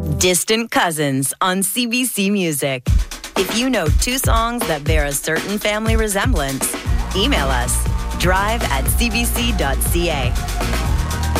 Distant Cousins on CBC Music. If you know two songs that bear a certain family resemblance, email us drive@cbc.ca.